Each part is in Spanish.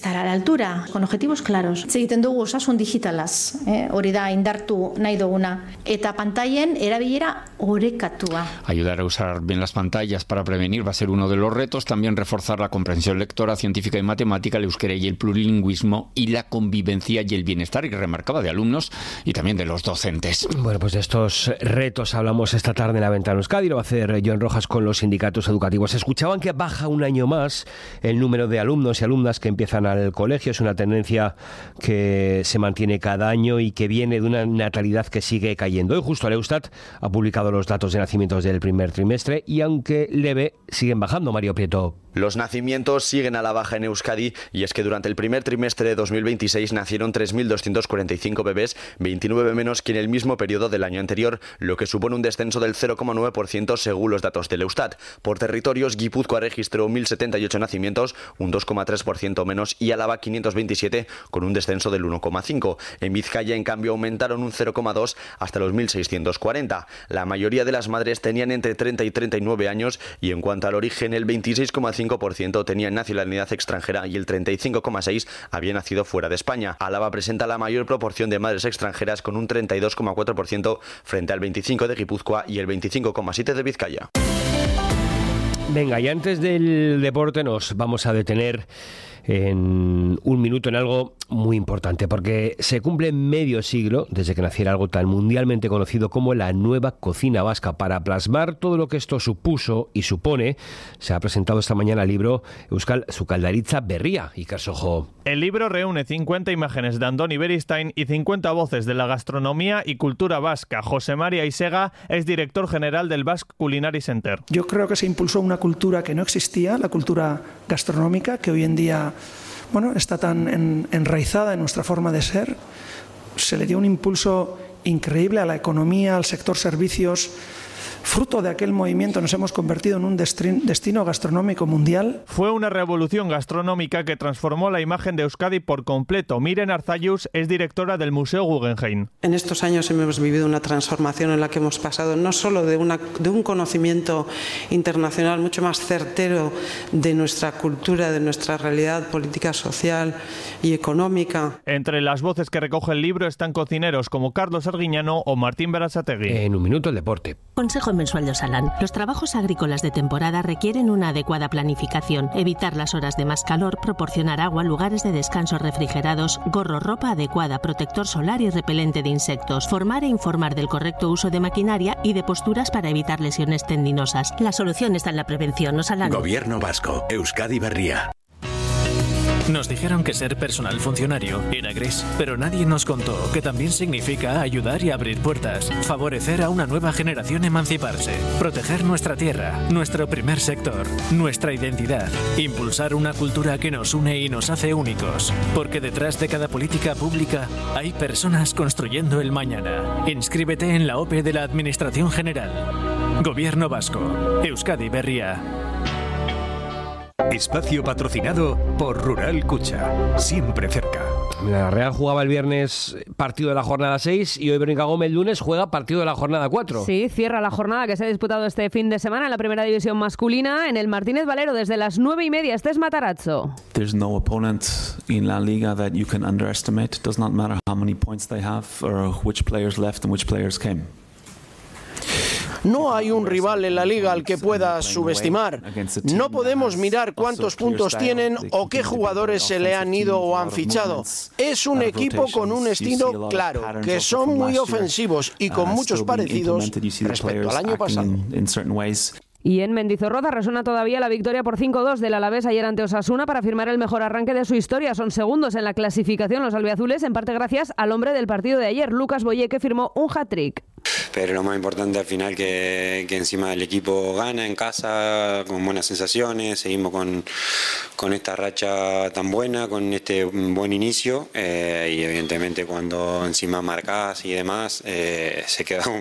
Estar a la altura, con objetivos claros. Egiten dugu osasun digitalaz, hori da indartu nahi duguna. Eta pantailen erabilera orekatua. Ayudar a usar bien las pantallas para prevenir va a ser uno de los retos. También reforzar la comprensión lectora, científica y matemática, el euskera y el plurilingüismo y la convivencia y el bienestar, y remarcaba, de alumnos y también de los docentes. Bueno, pues de estos retos hablamos esta tarde en La Ventana Euskadi. Lo va a hacer Joan Rojas con los sindicatos educativos. Escuchaban que baja un año más el número de alumnos y alumnas que empiezan al colegio. Es una tendencia que se mantiene cada año y que viene de una natalidad que sigue cayendo. Hoy justo el Eustat ha publicado los datos de nacimientos del primer trimestre y aunque leve, siguen bajando. Mario Prieto. Los nacimientos siguen a la baja en Euskadi, y es que durante el primer trimestre de 2026 nacieron 3.245 bebés, 29 menos que en el mismo periodo del año anterior, lo que supone un descenso del 0,9% según los datos del Eustat. Por territorios, Guipúzcoa registró 1.078 nacimientos, un 2,3% menos, y Álava 527, con un descenso del 1,5%. En Vizcaya, en cambio, aumentaron un 0,2% hasta los 1.640. La mayoría de las madres tenían entre 30 y 39 años, y en cuanto al origen, el 26,5% tenía nacionalidad extranjera y el 35,6% había nacido fuera de España. Álava presenta la mayor proporción de madres extranjeras, con un 32,4% frente al 25% de Guipúzcoa y el 25,7% de Vizcaya. Venga, y antes del deporte nos vamos a detener en un minuto en algo muy importante, porque se cumple medio siglo desde que naciera algo tan mundialmente conocido como la nueva cocina vasca. Para plasmar todo lo que esto supuso y supone, se ha presentado esta mañana el libro Euskal Sukaldaritza Berria. Iker Sojo. El libro reúne 50 imágenes de Andoni Beristain y 50 voces de la gastronomía y cultura vasca. José María Isega es director general del Basque Culinary Center. Yo creo que se impulsó una cultura que no existía, la cultura gastronómica, que hoy en día está tan enraizada en nuestra forma de ser. Se le dio un impulso increíble a la economía, al sector servicios. Fruto de aquel movimiento nos hemos convertido en un destino gastronómico mundial. Fue una revolución gastronómica que transformó la imagen de Euskadi por completo. Miren Arzayus es directora del Museo Guggenheim. En estos años hemos vivido una transformación en la que hemos pasado no solo de un conocimiento internacional mucho más certero de nuestra cultura, de nuestra realidad política, social y económica. Entre las voces que recoge el libro están cocineros como Carlos Arguiñano o Martín Berasategui. En un minuto el deporte. Consejo mensual de Osalan. Los trabajos agrícolas de temporada requieren una adecuada planificación, evitar las horas de más calor, proporcionar agua, lugares de descanso refrigerados, gorro, ropa adecuada, protector solar y repelente de insectos, formar e informar del correcto uso de maquinaria y de posturas para evitar lesiones tendinosas. La solución está en la prevención. Osalan. Gobierno vasco. Euskadi Berria. Nos dijeron que ser personal funcionario era gris, pero nadie nos contó que también significa ayudar y abrir puertas, favorecer a una nueva generación emanciparse, proteger nuestra tierra, nuestro primer sector, nuestra identidad, impulsar una cultura que nos une y nos hace únicos, porque detrás de cada política pública hay personas construyendo el mañana. Inscríbete en la OPE de la Administración General. Gobierno Vasco. Euskadi Berria. Espacio patrocinado por Rural Cucha, siempre cerca. La Real jugaba el viernes partido de la jornada 6 y hoy Verónica Gómez el lunes juega partido de la jornada 4. Sí, cierra la jornada que se ha disputado este fin de semana en la primera división masculina en el Martínez Valero desde las 9:30. Este es Matarazzo. There's no opponent in La Liga that you can underestimate. It does not matter how many points they have or which players left and which players came. No hay un rival en la Liga al que puedas subestimar. No podemos mirar cuántos puntos tienen o qué jugadores se le han ido o han fichado. Es un equipo con un estilo claro, que son muy ofensivos y con muchos parecidos respecto al año pasado. Y en Mendizorroza resuena todavía la victoria por 5-2 del Alavés ayer ante Osasuna para firmar el mejor arranque de su historia. Son segundos en la clasificación los albiazules, en parte gracias al hombre del partido de ayer, Lucas Boyé, que firmó un hat-trick. Pero lo más importante al final que encima el equipo gana en casa, con buenas sensaciones, seguimos con esta racha tan buena, con este buen inicio y evidentemente cuando encima marcás y demás se queda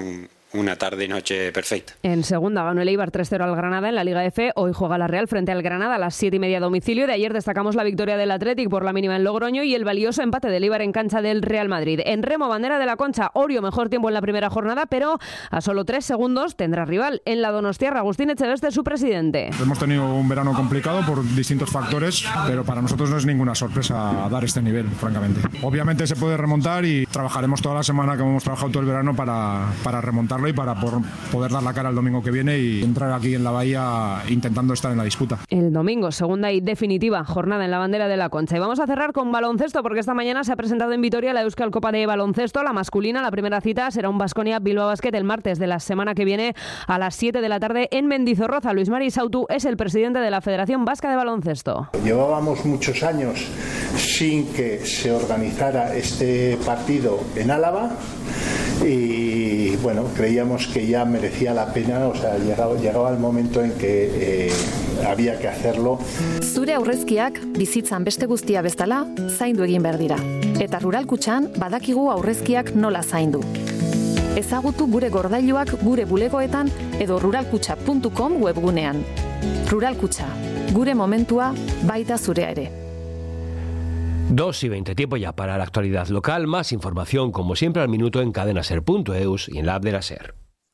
una tarde-noche perfecta. En segunda ganó el Eibar 3-0 al Granada en la Liga F. Hoy juega la Real frente al Granada a las 7:30 a domicilio. De ayer destacamos la victoria del Athletic por la mínima en Logroño y el valioso empate del Eibar en cancha del Real Madrid. En remo, bandera de la Concha, Orio mejor tiempo en la primera jornada, pero a solo 3 segundos tendrá rival. En la Donostiarra, Agustín Echeveste, su presidente. Hemos tenido un verano complicado por distintos factores, pero para nosotros no es ninguna sorpresa dar este nivel, francamente. Obviamente se puede remontar y trabajaremos toda la semana que hemos trabajado todo el verano para remontarlo y para poder dar la cara el domingo que viene y entrar aquí en la Bahía intentando estar en la disputa. El domingo, segunda y definitiva jornada en la bandera de la Concha. Y vamos a cerrar con baloncesto porque esta mañana se ha presentado en Vitoria la Euskal Copa de Baloncesto, la masculina. La primera cita será un Baskonia Bilbao Basket el martes de la semana que viene a las 7 de la tarde en Mendizorroza. Luis Mari Sautu es el presidente de la Federación Vasca de Baloncesto. Llevábamos muchos años sin que se organizara este partido en Álava y bueno, creíamos que ya merecía la pena, o sea, llegaba el momento en que había que hacerlo. Zure aurrezkiak bizitzan beste guztia bezala zaindu egin behar dira. Eta Rural Kutxan badakigu aurrezkiak nola zaindu. Ezagutu gure gordailuak gure bulegoetan edo ruralkutxa.com webgunean. Rural Kutxa, gure momentua baita zurea ere. 2:20, tiempo ya para la actualidad local. Más información, como siempre, al minuto en cadenaser.eus y en la app de la SER.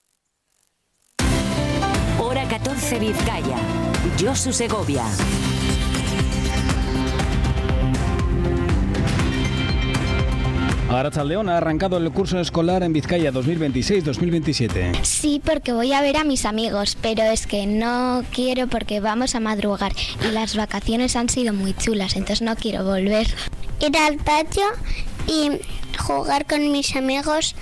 Hora 14 Vizcaya. Josu Segovia. Arratsaldeón, ha arrancado el curso escolar en Vizcaya 2026-2027. Sí, porque voy a ver a mis amigos, pero es que no quiero porque vamos a madrugar y las vacaciones han sido muy chulas, entonces no quiero volver. Ir al patio y jugar con mis amigos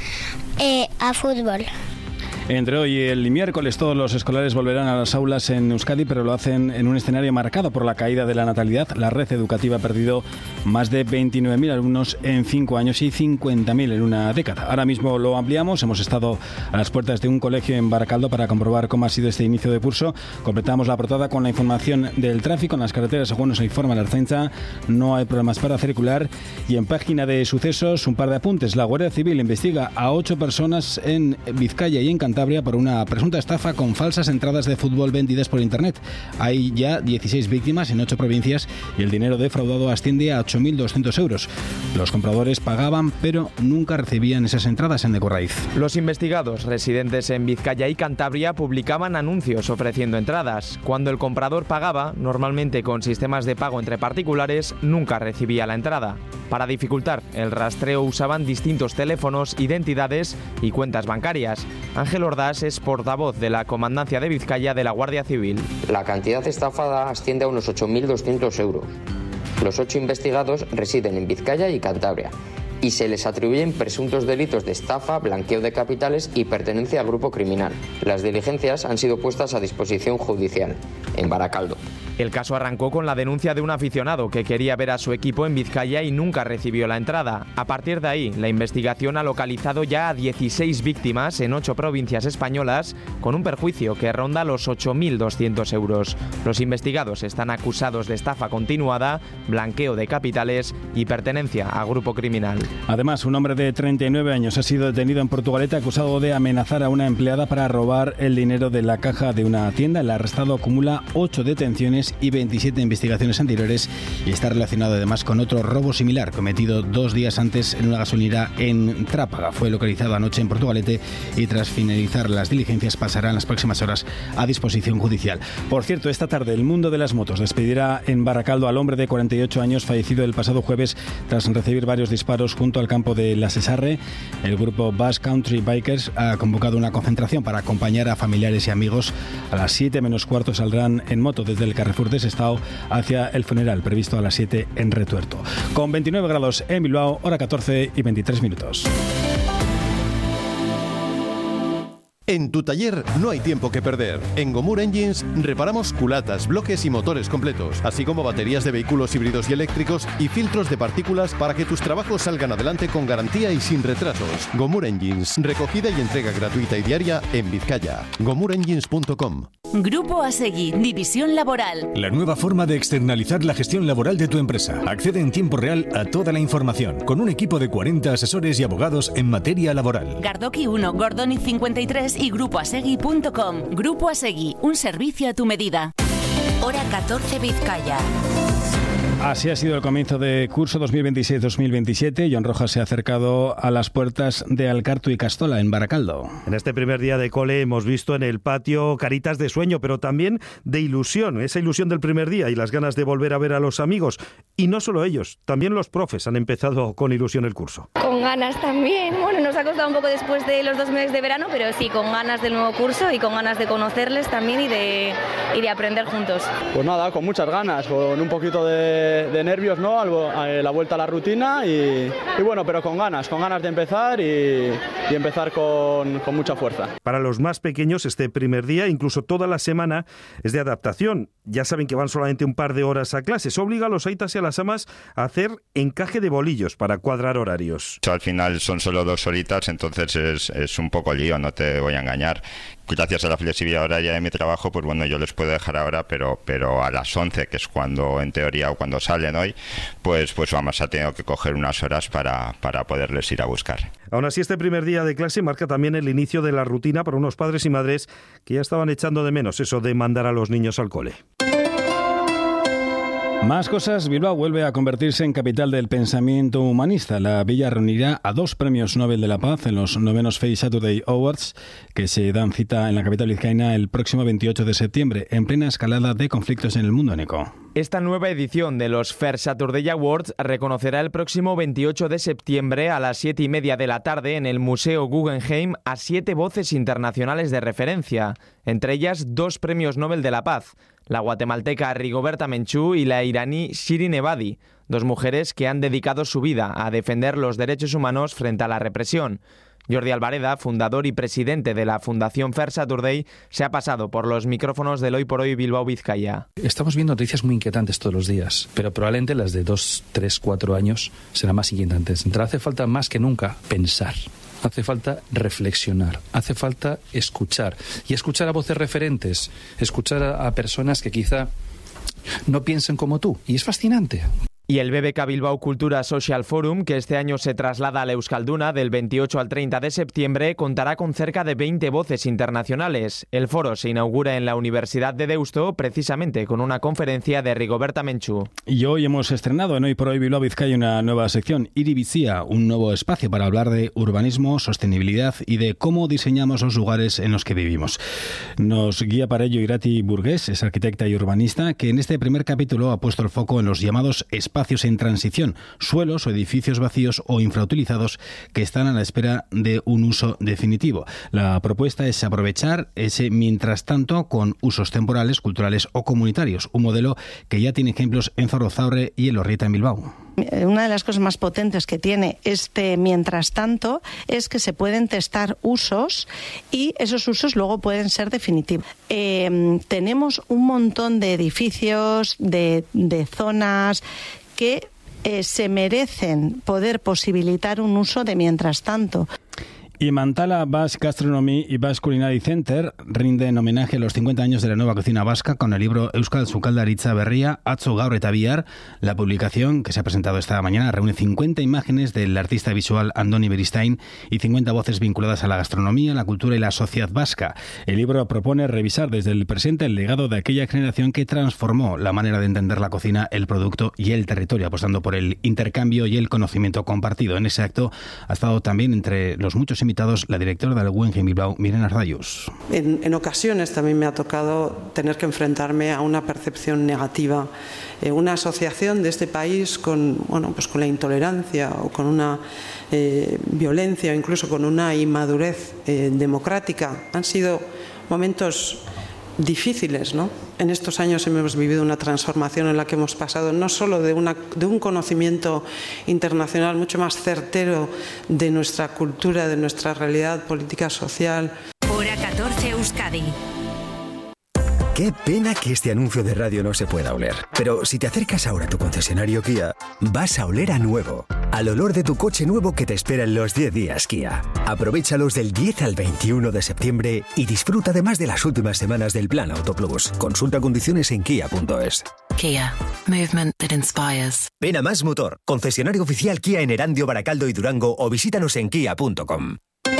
a fútbol. Entre hoy y el miércoles todos los escolares volverán a las aulas en Euskadi, pero lo hacen en un escenario marcado por la caída de la natalidad. La red educativa ha perdido más de 29.000 alumnos en 5 años y 50.000 en una década. Ahora mismo lo ampliamos. Hemos estado a las puertas de un colegio en Baracaldo para comprobar cómo ha sido este inicio de curso. Completamos la portada con la información del tráfico en las carreteras. Según nos informa la Ertzaintza, no hay problemas para circular. Y en página de sucesos, un par de apuntes. La Guardia Civil investiga a 8 personas en Vizcaya y en Cantabria por una presunta estafa con falsas entradas de fútbol vendidas por internet. Hay ya 16 víctimas en 8 provincias y el dinero defraudado asciende a 8.200 euros. Los compradores pagaban, pero nunca recibían esas entradas en Decorraiz. Los investigados, residentes en Vizcaya y Cantabria, publicaban anuncios ofreciendo entradas. Cuando el comprador pagaba, normalmente con sistemas de pago entre particulares, nunca recibía la entrada. Para dificultar el rastreo usaban distintos teléfonos, identidades y cuentas bancarias. Ángel Ordaz es portavoz de la Comandancia de Vizcaya de la Guardia Civil. La cantidad estafada asciende a unos 8.200 euros. Los 8 investigados residen en Vizcaya y Cantabria y se les atribuyen presuntos delitos de estafa, blanqueo de capitales y pertenencia a grupo criminal. Las diligencias han sido puestas a disposición judicial en Baracaldo. El caso arrancó con la denuncia de un aficionado que quería ver a su equipo en Vizcaya y nunca recibió la entrada. A partir de ahí, la investigación ha localizado ya a 16 víctimas en 8 provincias españolas, con un perjuicio que ronda los 8.200 euros. Los investigados están acusados de estafa continuada, blanqueo de capitales y pertenencia a grupo criminal. Además, un hombre de 39 años ha sido detenido en Portugalete acusado de amenazar a una empleada para robar el dinero de la caja de una tienda. El arrestado acumula 8 detenciones y 27 investigaciones anteriores y está relacionado además con otro robo similar cometido 2 días antes en una gasolinera en Trápaga. Fue localizado anoche en Portugalete y tras finalizar las diligencias pasará en las próximas horas a disposición judicial. Por cierto, esta tarde el mundo de las motos despedirá en Baracaldo al hombre de 48 años fallecido el pasado jueves tras recibir varios disparos junto al campo de La Cesarre. El grupo Basque Country Bikers ha convocado una concentración para acompañar a familiares y amigos. A las 7 menos cuarto saldrán en moto desde el Carrefour de Sestao hacia el funeral previsto a las 7 en Retuerto. Con 29 grados en Bilbao, hora 14 y 23 minutos. En tu taller no hay tiempo que perder. En Gomur Engines reparamos culatas, bloques y motores completos, así como baterías de vehículos híbridos y eléctricos y filtros de partículas para que tus trabajos salgan adelante con garantía y sin retrasos. Gomur Engines, recogida y entrega gratuita y diaria en Vizcaya. gomurengines.com. Grupo Asegui, División Laboral. La nueva forma de externalizar la gestión laboral de tu empresa. Accede en tiempo real a toda la información, con un equipo de 40 asesores y abogados en materia laboral. Gardoki 1, Gordoniz 53 y grupoasegui.com. Grupo Asegui, un servicio a tu medida. Hora 14 Vizcaya. Así ha sido el comienzo de curso 2026-2027. Jon Rojas se ha acercado a las puertas de Alcartu y Castola, en Baracaldo. En este primer día de cole hemos visto en el patio caritas de sueño, pero también de ilusión. Esa ilusión del primer día y las ganas de volver a ver a los amigos. Y no solo ellos, también los profes han empezado con ilusión el curso. Con ganas también. Bueno, nos ha costado un poco después de los 2 meses de verano, pero sí, con ganas del nuevo curso y con ganas de conocerles también y de aprender juntos. Pues nada, con muchas ganas, con un poquito de nervios, ¿no? La vuelta a la rutina y bueno, pero con ganas de empezar y empezar con mucha fuerza. Para los más pequeños, este primer día, incluso toda la semana, es de adaptación. Ya saben que van solamente un par de horas a clase. Eso obliga a los aitas y a las amas a hacer encaje de bolillos para cuadrar horarios. Al final son solo 2 horitas, entonces es un poco lío, no te voy a engañar. Gracias a la flexibilidad horaria de mi trabajo, pues bueno, yo les puedo dejar ahora, pero a las 11, que es cuando, en teoría, o cuando salen hoy, pues vamos a tener que coger unas horas para poderles ir a buscar. Aún así, este primer día de clase marca también el inicio de la rutina para unos padres y madres que ya estaban echando de menos eso de mandar a los niños al cole. Más cosas, Bilbao vuelve a convertirse en capital del pensamiento humanista. La villa reunirá a 2 premios Nobel de la Paz en los 9º Fair Saturday Awards, que se dan cita en la capital vizcaína el próximo 28 de septiembre, en plena escalada de conflictos en el mundo, Nico. Esta nueva edición de los Fair Saturday Awards reconocerá el próximo 28 de septiembre a las 7:30 de la tarde en el Museo Guggenheim a 7 voces internacionales de referencia, entre ellas 2 premios Nobel de la Paz, la guatemalteca Rigoberta Menchú y la iraní Shirin Ebadi, 2 mujeres que han dedicado su vida a defender los derechos humanos frente a la represión. Jordi Albareda, fundador y presidente de la Fundación Fair Saturday, se ha pasado por los micrófonos del Hoy por Hoy Bilbao Vizcaya. Estamos viendo noticias muy inquietantes todos los días, pero probablemente las de 2, 3, 4 años serán más inquietantes. Entonces hace falta más que nunca pensar. Hace falta reflexionar, hace falta escuchar. Y escuchar a voces referentes, escuchar a personas que quizá no piensen como tú. Y es fascinante. Y el BBK Bilbao Cultura Social Forum, que este año se traslada a la Euskalduna del 28 al 30 de septiembre, contará con cerca de 20 voces internacionales. El foro se inaugura en la Universidad de Deusto, precisamente con una conferencia de Rigoberta Menchú. Y hoy hemos estrenado en Hoy por Hoy Bilbao Vizcaya una nueva sección, Iribizia, un nuevo espacio para hablar de urbanismo, sostenibilidad y de cómo diseñamos los lugares en los que vivimos. Nos guía para ello Irati Burgués, es arquitecta y urbanista, que en este primer capítulo ha puesto el foco en los llamados espacios en transición, suelos o edificios vacíos o infrautilizados que están a la espera de un uso definitivo. La propuesta es aprovechar ese mientras tanto con usos temporales, culturales o comunitarios, un modelo que ya tiene ejemplos en Zorrozaurre y en Lorrieta en Bilbao. Una de las cosas más potentes que tiene este mientras tanto es que se pueden testar usos y esos usos luego pueden ser definitivos. Tenemos un montón de edificios, de zonas que se merecen poder posibilitar un uso de mientras tanto. Y Mantala Basque Gastronomy y Basque Culinary Center rinden homenaje a los 50 años de la nueva cocina vasca con el libro Euskal Sukaldaritza Berria, Atzo Gaur eta Bihar. La publicación, que se ha presentado esta mañana, reúne 50 imágenes del artista visual Andoni Beristain y 50 voces vinculadas a la gastronomía, la cultura y la sociedad vasca. El libro propone revisar desde el presente el legado de aquella generación que transformó la manera de entender la cocina, el producto y el territorio, apostando por el intercambio y el conocimiento compartido. En ese acto ha estado también entre los muchos invitados la directora del Guggenheim Bilbao, Miren Ardayus. En ocasiones también me ha tocado tener que enfrentarme a una percepción negativa, una asociación de este país con la intolerancia o con una violencia o incluso con una inmadurez democrática. Han sido momentos difíciles, ¿no? En estos años hemos vivido una transformación en la que hemos pasado no solo de un conocimiento internacional mucho más certero de nuestra cultura, de nuestra realidad política social. Hora 14 Euskadi. Qué pena que este anuncio de radio no se pueda oler. Pero si te acercas ahora a tu concesionario Kia, vas a oler a nuevo. Al olor de tu coche nuevo que te espera en los 10 días Kia. Aprovéchalos del 10 al 21 de septiembre y disfruta además de las últimas semanas del Plan Auto Plus. Consulta condiciones en kia.es. Kia. Movement that inspires. Ven a Más Motor, concesionario oficial Kia en Erandio, Baracaldo y Durango, o visítanos en kia.com.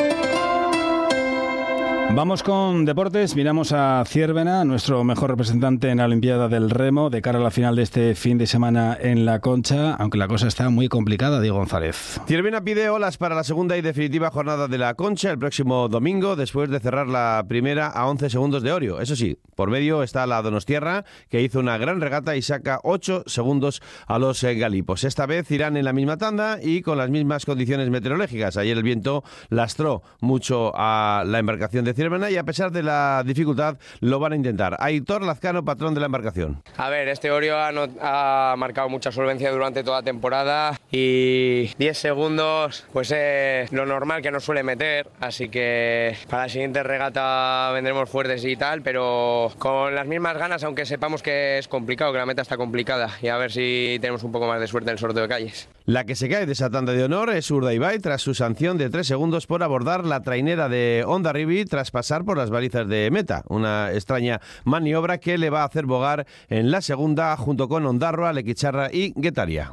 Vamos con deportes, miramos a Ciervena, nuestro mejor representante en la Olimpiada del Remo, de cara a la final de este fin de semana en La Concha, aunque la cosa está muy complicada, Diego González. Ciervena pide olas para la segunda y definitiva jornada de La Concha el próximo domingo, después de cerrar la primera a 11 segundos de Orio. Eso sí, por medio está la Donostiarra, que hizo una gran regata y saca 8 segundos a los galipos. Esta vez irán en la misma tanda y con las mismas condiciones meteorológicas. Ayer el viento lastró mucho a la embarcación de Ciervena y a pesar de la dificultad lo van a intentar. Aitor Lazcano, patrón de la embarcación. A ver, este Orio ha marcado mucha solvencia durante toda la temporada y 10 segundos pues es lo normal que nos suele meter, así que para la siguiente regata vendremos fuertes y tal, pero con las mismas ganas, aunque sepamos que es complicado, que la meta está complicada, y a ver si tenemos un poco más de suerte en el sorteo de calles. La que se cae de esa tanda de honor es Urdaibai tras su sanción de 3 segundos por abordar la trainera de Hondarribia tras pasar por las balizas de meta. Una extraña maniobra que le va a hacer bogar en la segunda junto con Ondarroa, Lequicharra y Guetaria.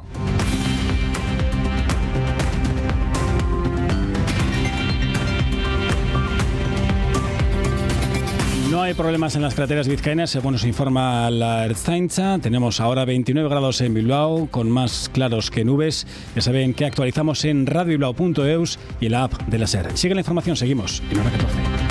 No hay problemas en las carreteras vizcaínas, según nos informa la Ertzaintza. Tenemos ahora 29 grados en Bilbao, con más claros que nubes. Ya saben que actualizamos en radiobilbao.eus y en la app de la SER. Sigue la información, seguimos en hora 14.